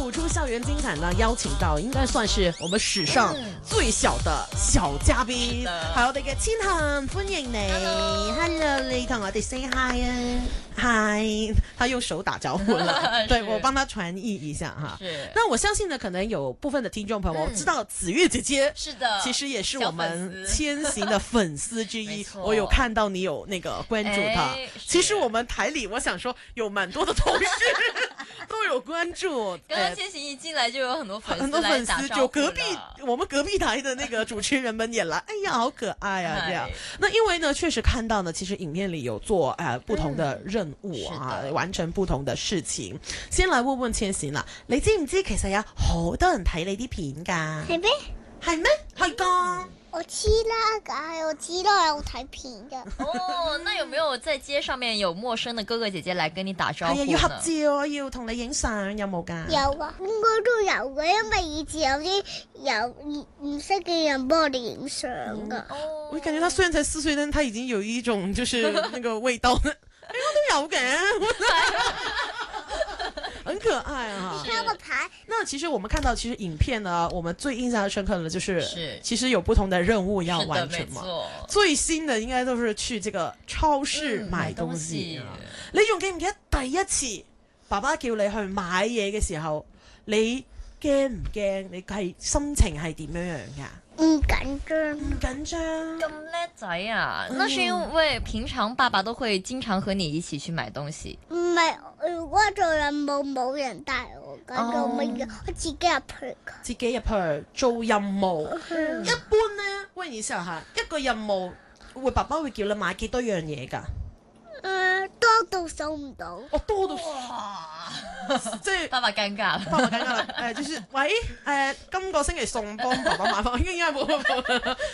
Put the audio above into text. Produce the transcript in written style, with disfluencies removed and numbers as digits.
讀出校園精彩呢，邀請到應該算是我們史上最小的小嘉賓，係我哋嘅千恒，歡迎你。Hello， 你同我哋 say hi 啊 ，hi， 他用手打招呼了，對，我幫他傳譯一下哈。是，那我相信呢，可能有部分的聽眾朋友知道子越姐姐是的，其實也是我們千行的粉絲之一。我有看到你有那個關注他，其實我們台裏我想說有蠻多的同事都有關注。 剛剛千行一進來就有很多粉絲， 很多粉絲就隔壁我們隔壁台的那個主持人們也來，哎呀，好可愛啊！這樣，那因為呢，確實看到呢，其實影片裏有做不同的任務啊，完成不同的事情。先來問問千行啦，你知唔知其實有好多人睇你啲片噶？ 係咩？ 係咩？係噶。 我知啦，梗係我知啦，有睇片嘅。 哦，那有沒有在街上面有陌生的哥哥姐姐來跟你打招呼呢？ 係啊，要合照，要同你影相，有冇噶？ 有啊，應該都有嘅，因為以前有啲唔識嘅人幫我哋影相噶。 哦，我感覺他雖然才4歲，但他已經有一種就是那個味道，應該都有嘅。很可愛啊！ 你看個牌。 那其實我們看到，其實影片呢，我們最印象深刻的就是其實有不同的任務要完成嘛。最新的應該都是去這個超市買東西。你仲記唔記得第一次爸爸叫你去買嘢嘅時候，你驚唔驚？你係心情係點樣樣㗎？ 唔緊張， 唔緊張。 咁叻仔啊！那是因為平常爸爸都會經常和你一起去買東西。 唔係，如果做任務冇人帶我，咁做乜嘢？我自己入去。 自己入去做任務。一般呢，問一下吓，一個任務爸爸會叫你買幾多樣嘢㗎？ 多到數唔到。 哦，多到即係爸爸尷尬啦， 爸爸尷尬啦。就是喂，今個星期送幫爸爸買翻，應該冇。